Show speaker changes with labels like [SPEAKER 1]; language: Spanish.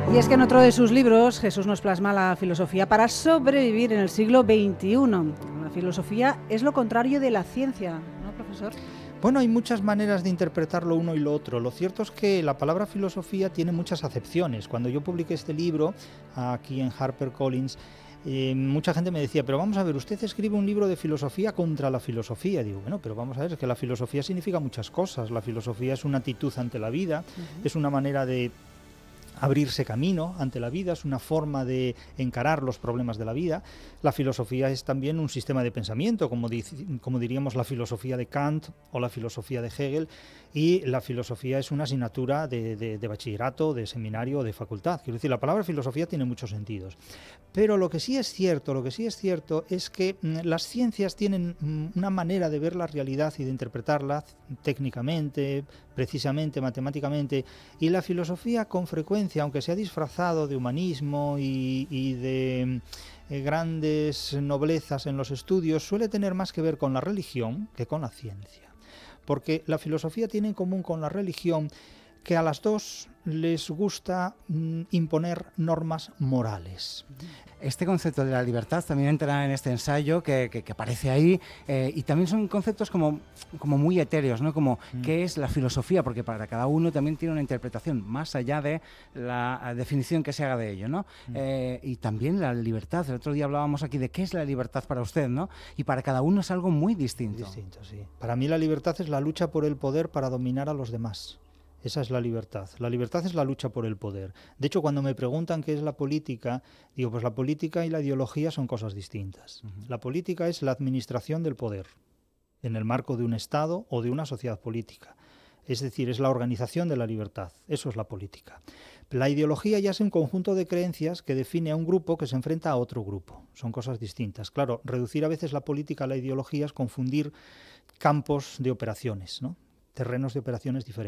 [SPEAKER 1] Y es que en otro de sus libros Jesús nos plasma la filosofía para sobrevivir en el siglo XXI. La filosofía es lo contrario de la ciencia, ¿no, profesor?
[SPEAKER 2] Bueno, hay muchas maneras de interpretar lo uno y lo otro. Lo cierto es que la palabra filosofía tiene muchas acepciones. Cuando yo publiqué este libro aquí en HarperCollins, mucha gente me decía, pero vamos a ver, usted escribe un libro de filosofía contra la filosofía. Digo, bueno, pero vamos a ver, es que la filosofía significa muchas cosas. La filosofía es una actitud ante la vida, es una manera de abrirse camino ante la vida, es una forma de encarar los problemas de la vida. La filosofía es también un sistema de pensamiento, como diríamos la filosofía de Kant o la filosofía de Hegel, y la filosofía es una asignatura de bachillerato, de seminario o de facultad. Quiero decir, la palabra filosofía tiene muchos sentidos. Pero lo que sí es cierto es que las ciencias tienen una manera de ver la realidad y de interpretarla técnicamente, precisamente, matemáticamente, y la filosofía con frecuencia, aunque se ha disfrazado de humanismo y de grandes noblezas en los estudios, suele tener más que ver con la religión que con la ciencia. Porque la filosofía tiene en común con la religión que a las dos les gusta imponer normas morales.
[SPEAKER 3] Este concepto de la libertad también entra en este ensayo que aparece ahí, y también son conceptos como muy etéreos, ¿no? Como ¿qué es la filosofía? Porque para cada uno también tiene una interpretación más allá de la definición que se haga de ello, ¿no? Y también la libertad. El otro día hablábamos aquí de qué es la libertad para usted, ¿no? Y para cada uno es algo muy distinto.
[SPEAKER 2] Distinto, sí. Para mí la libertad es la lucha por el poder para dominar a los demás. Esa es la libertad. La libertad es la lucha por el poder. De hecho, cuando me preguntan qué es la política, digo, pues la política y la ideología son cosas distintas. La política es la administración del poder en el marco de un Estado o de una sociedad política. Es decir, es la organización de la libertad. Eso es la política. La ideología ya es un conjunto de creencias que define a un grupo que se enfrenta a otro grupo. Son cosas distintas. Claro, reducir a veces la política a la ideología es confundir campos de operaciones, ¿no? Terrenos de operaciones diferentes.